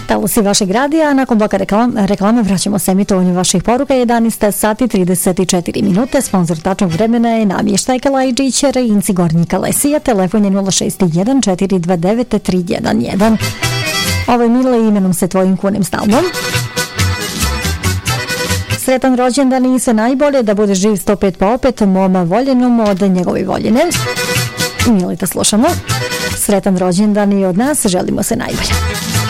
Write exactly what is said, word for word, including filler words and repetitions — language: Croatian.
Talosi vašeg radija, nakon bloka reklame, reklame vraćamo se emitovanju vaših poruka. jedanaest sati trideset četiri minute. Sponsor tačnog vremena je namještajka Lajđić, Rejinci Gornji Kalesija. Telefon je nula šest jedan četiri dva devet tri jedan jedan. Ovo je Mile, imenom se tvojim kunem stalnom. Sretan rođendan i sve najbolje, da budeš živ sto pet pa opet, moma voljenom od njegove voljene. Mile, te slušamo. Sretan rođendan i od nas želimo se najbolje.